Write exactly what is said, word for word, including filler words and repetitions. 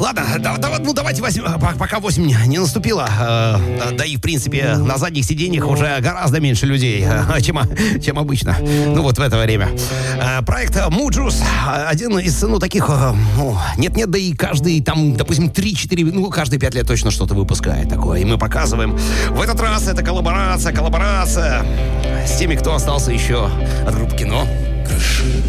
Ладно, да, да, ну давайте восемь, пока восемь не наступила. Э, да и, в принципе, на задних сиденьях уже гораздо меньше людей, чем, чем обычно. Ну вот в это время. Э, проект Mujus, один из, ну, таких, ну, нет-нет, да и каждый, там, допустим, три-четыре, ну, каждые пять лет точно что-то выпускает такое. И мы показываем. В этот раз это коллаборация, коллаборация с теми, кто остался еще от группы Кино.